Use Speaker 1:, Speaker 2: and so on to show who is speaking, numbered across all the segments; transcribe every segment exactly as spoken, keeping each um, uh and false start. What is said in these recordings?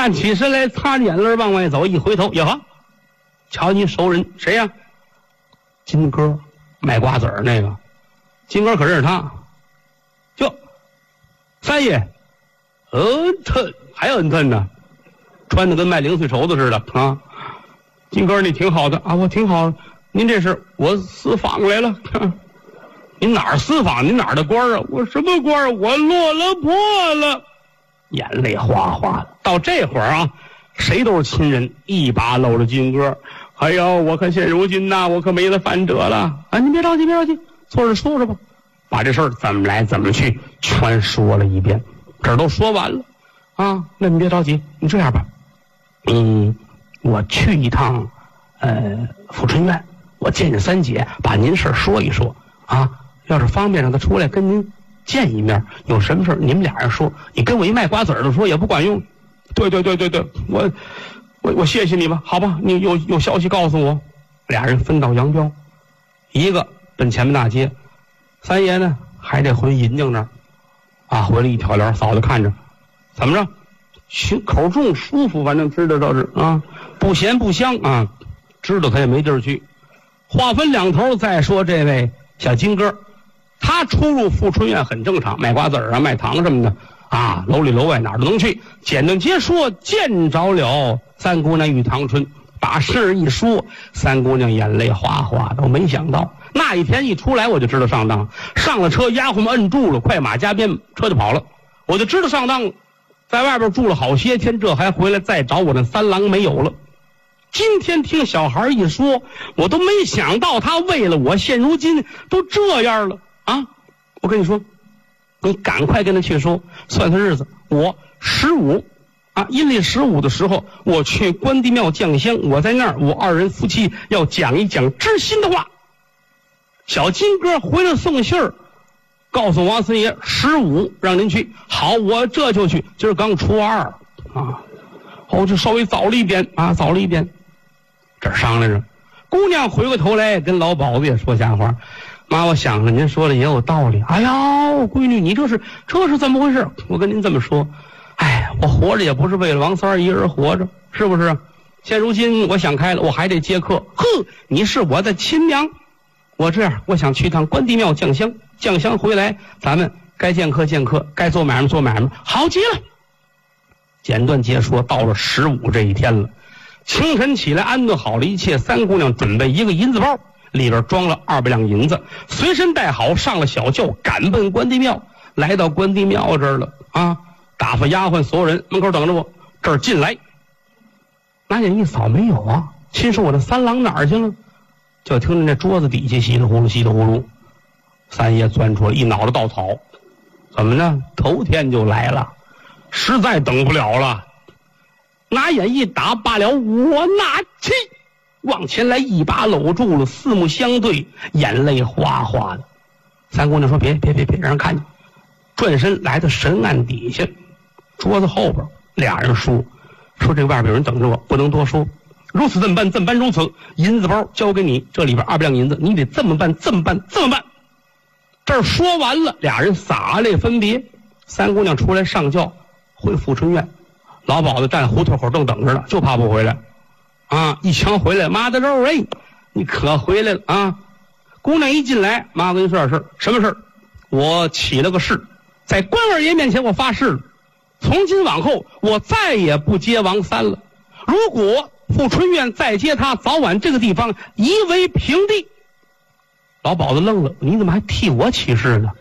Speaker 1: 站起身来，擦着眼泪往外走，一回头，呀哈，瞧你熟人谁呀、啊？金哥，卖瓜子儿那个。金哥可认识他，就三爷，嗯特还有特呢，穿的跟卖零碎绸子似的啊。金哥你挺好的啊，我挺好的。您这是我私访来了，您哪儿私访？您哪儿的官啊？我什么官啊？我落了魄了，眼泪哗哗的。到这会儿啊，谁都是亲人，一把搂着金哥。哎呦，我可现如今呐、啊，我可没得翻辙了啊！您别着急，别着急，坐着说说吧。把这事儿怎么来怎么去全说了一遍，这儿都说完了啊。那你别着急，你这样吧，嗯，我去一趟呃富春院，我见见三姐，把您事儿说一说啊。要是方便让她出来跟您见一面，有什么事儿你们俩人说，你跟我一卖瓜子儿的说也不管用。对对对对对，我我我谢谢你吧，好吧，你有有消息告诉我。俩人分道扬镳，一个奔前门大街。三爷呢还得回银镜那儿啊，回来一挑帘，嫂子看着怎么着，心口重舒服，反正知道倒是啊，不咸不香啊，知道他也没地儿去。话分两头，再说这位小金哥，他出入富春院很正常，卖瓜子儿啊，卖糖什么的啊，楼里楼外哪儿都能去。简短截说，见着了三姑娘与唐春，把事一说，三姑娘眼泪哗哗的。我没想到那一天一出来，我就知道上当，上了车，丫鬟们摁住了，快马加鞭，车就跑了，我就知道上当了。在外边住了好些天，这还回来再找我那三郎没有了。今天听小孩一说，我都没想到他为了我现如今都这样了啊！我跟你说，你赶快跟他去说，算算日子，我十五啊，阴历十五的时候，我去关帝庙降香，我在那儿，我二人夫妻要讲一讲知心的话。小金哥回来送信儿，告诉王四爷十五让您去。好，我这就去。今儿刚初二啊，哦，这稍微早了一点啊，早了一点。这商量着，姑娘回过头来跟老鸨子也说瞎话。妈，我想着您说的也有道理。哎呀，闺女，你这是这是怎么回事？我跟您这么说，哎，我活着也不是为了王三儿一人活着，是不是？现如今我想开了，我还得接客。呵，你是我的亲娘。我这样，我想去趟关帝庙降香，降香回来，咱们该见客见客，该做买卖做买卖，好极了。简短截说，到了十五这一天了，清晨起来安顿好了一切，三姑娘准备一个银子包，里边装了二百两银子，随身带好，上了小轿，赶奔关帝庙。来到关帝庙这儿了啊，打发丫鬟所有人门口等着我，这儿进来。拿眼一扫，没有啊，心说我这三郎哪儿去了？就听着那桌子底下稀里呼噜稀里呼噜，三爷钻出来一脑袋稻草，怎么呢？头天就来了，实在等不了了。拿眼一打，罢了，我拿气往前来，一把搂住了，四目相对，眼泪哗哗的。三姑娘说：“别别别别，让人看见。”转身来到神案底下，桌子后边，俩人说：“说这外边有人等着我，不能多说。如此这么办，这么办，如此，银子包交给你，这里边二百两银子，你得这么办，这么办，这么办。”这儿说完了，俩人洒泪分别。三姑娘出来上轿，回富春院。老鸨子站胡同口正等着呢，就怕不回来啊！一枪回来，妈的肉，哎，你可回来了啊！姑娘一进来，妈，我跟你说点事儿，什么事儿？我起了个誓，在关二爷面前我发誓了，从今往后我再也不接王三了。如果富春院再接他，早晚这个地方夷为平地。老鸨子愣了，你怎么还替我起誓呢？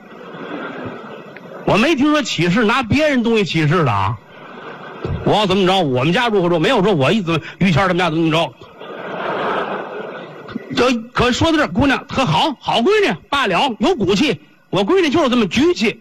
Speaker 1: 我没听说起誓拿别人东西起誓的啊！我要怎么着？我们家如何着？没有说我一直于谦他们家怎么着？这可说到这，姑娘特好，好闺女，罢了，有骨气。我闺女就是这么局气。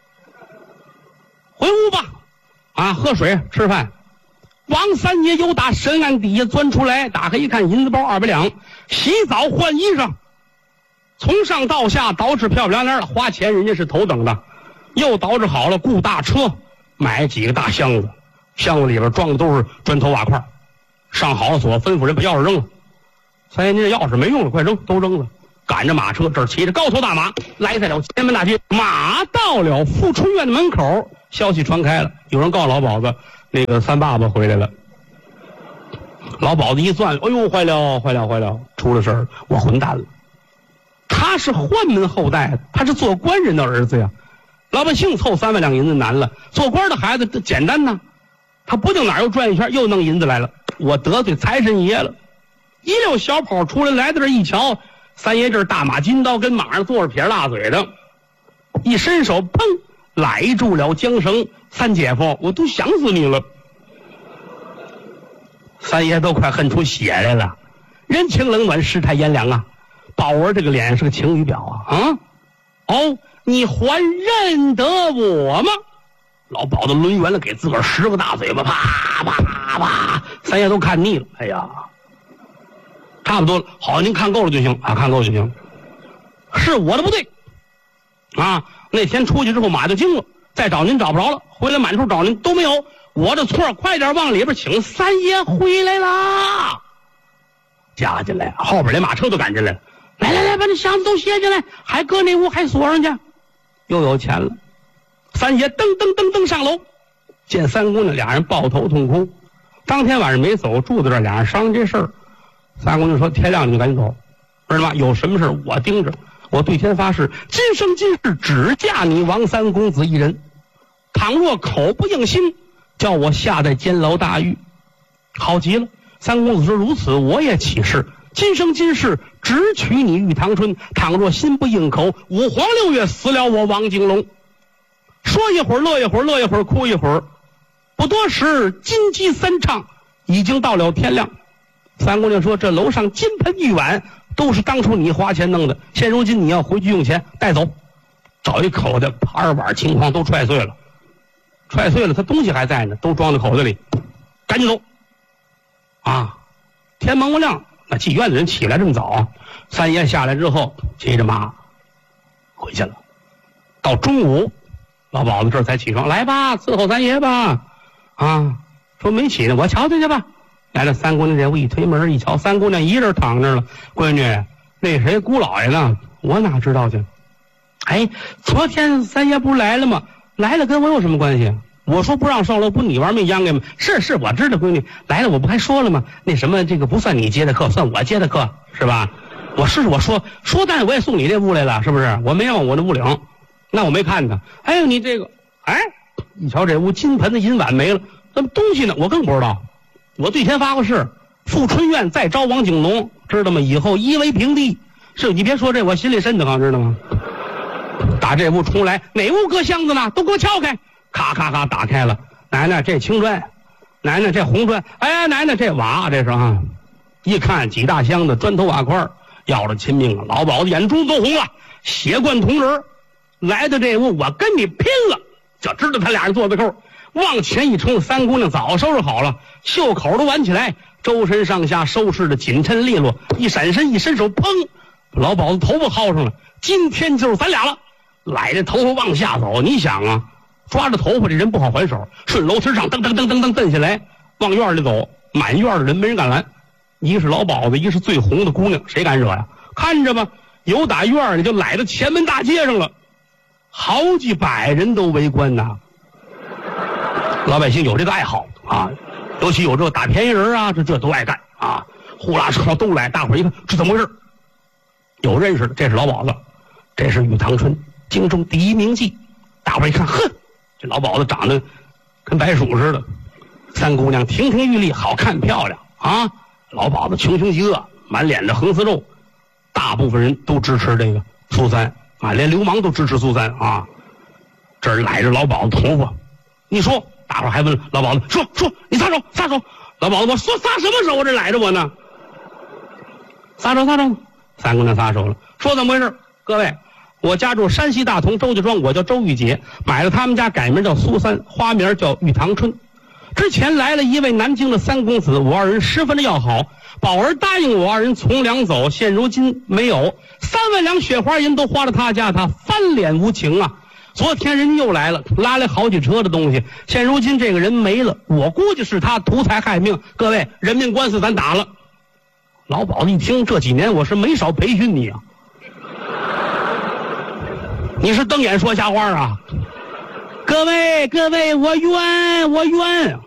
Speaker 1: 回屋吧，啊，喝水吃饭。王三爷又打神案底下钻出来，打开一看，银子包二百两，洗澡换衣裳，从上到下捯饬漂漂亮亮的，花钱人家是头等的，又捯饬好了，雇大车，买几个大箱子，箱子里边装的都是砖头瓦块，上好了锁，吩咐人把钥匙扔了。三爷，您这钥匙没用了，快扔，都扔了。 赶着马车，这儿骑着高头大马来在了前门大街。马到了富春院的门口，消息传开了，有人告诉老鸨子，那个三爸爸回来了。老鸨子一算，哎呦，坏了坏了坏了，出了事儿，我混蛋了。他是宦门后代，他是做官人的儿子呀，老百姓凑三万两银子难了，做官的孩子这简单呐。他不定哪儿又转一圈，又弄银子来了，我得罪财神爷了。一溜小跑出来，来到这一瞧，三爷这大马金刀跟马上坐着撇着大嘴的，一伸手砰揽住了缰绳。三姐夫，我都想死你了。三爷都快恨出血来了，人情冷暖，世态炎凉啊。宝儿这个脸是个晴雨表啊啊！哦，你还认得我吗？老鸨子抡圆了，给自个儿十个大嘴巴，啪啪啪！三爷都看腻了，哎呀，差不多了，好，您看够了就行啊，看够就行。是我的不对啊！那天出去之后马就惊了，再找您找不着了，回来满处找您都没有，我的错，快点往里边请，三爷回来啦！加进来，后边连马车都赶进来了。来来来，把那箱子都卸进来，还搁那屋还锁上去。又有钱了。三爷噔噔噔噔上楼，见三姑娘，俩人抱头痛哭。当天晚上没走，住在这儿，俩人商量这事儿。三姑娘说：“天亮你就赶紧走，知道吗？有什么事我盯着，我对天发誓，今生今世只嫁你王三公子一人。倘若口不应心，叫我下在监牢大狱。”好极了。三公子说：“如此，我也起誓。今生今世只娶你玉堂春，倘若心不应口，五黄六月死了我王景龙。”说一会儿乐一会儿，乐一会儿哭一会儿，不多时金鸡三唱，已经到了天亮。三姑娘说：“这楼上金盆玉碗都是当初你花钱弄的，现如今你要回去用钱带走。”找一口袋，盘碗情况都踹碎了，踹碎了，他东西还在呢，都装在口袋里，赶紧走。啊，天蒙蒙亮，那妓院的人起来这么早啊？三爷下来之后，骑着马回去了。到中午，老鸨子这才起床，来吧，伺候三爷吧。啊，说没起呢，我瞧瞧去吧。来了，三姑娘这屋一推门一瞧，三姑娘一人躺着了。闺女，那谁姑老爷呢？我哪知道去？哎，昨天三爷不是来了吗？来了跟我有什么关系？我说不让上楼，不你玩命秧歌吗？是是，我知道，闺女来了，我不还说了吗？那什么，这个不算你接的课，算我接的课，是吧？我是我说说，但我也送你这屋来了，是不是？我没有我那屋领，那我没看他。哎呦，你这个，哎，一瞧这屋金盆的银碗没了，那么东西呢？我更不知道。我对天发过誓，富春院再招王景龙，知道吗？以后夷为平地。是你别说这，我心里瘆得慌，知道吗？打这屋出来，哪屋搁箱子呢？都给我撬开！咔咔咔打开了。奶奶这青砖，奶奶这红砖，哎，奶奶这瓦，这是啊！一看几大箱子砖头瓦块，要了亲命了。老鸨子眼珠子都红了，血灌铜人。来到这屋，我跟你拼了！就知道他俩人做的扣，往前一冲，三姑娘早收拾好了，袖口都挽起来，周身上下收拾的紧趁利落，一闪身一伸手，砰，老鸨子头发薅上了。今天就是咱俩了。揽着头发往下走，你想啊，抓着头发这人不好还手，顺楼梯上噔噔噔噔噔蹬下来，往院里走，满院的人没人敢拦。一个是老鸨子，一个是最红的姑娘，谁敢惹呀？看着吧，有打院里就来到前门大街上了，好几百人都围观呐。老百姓有这个爱好啊，尤其有这个打便宜人啊，这这都爱干啊，呼啦车都来，大伙儿一看这怎么回事？有认识的，这是老鸨子，这是玉堂春，京中第一名妓。大伙儿一看，哼，这老鸨子长得跟白鼠似的，三姑娘亭亭玉立，好看漂亮啊。老鸨子穷凶极恶，满脸的横丝肉。大部分人都支持这个苏三啊，连流氓都支持苏三啊。这儿揽着老鸨子头发，你说，大伙儿还问老鸨子说说你撒手撒手。老鸨子我说撒什么手？这揽着我呢。撒手撒手。三姑娘撒手了，说怎么回事？各位，我家住山西大同周家庄，我叫周玉洁，买了他们家改名叫苏三，花名叫玉堂春。之前来了一位南京的三公子，我二人十分的要好，宝儿答应我二人从良走，现如今没有，三万两雪花银都花了他家，他翻脸无情啊。昨天人家又来了，拉来好几车的东西，现如今这个人没了，我估计是他图财害命。各位，人命官司咱打了。老鸨子一听，这几年我是没少培训你啊， 你是瞪眼说瞎话啊？各位各位，我冤我冤！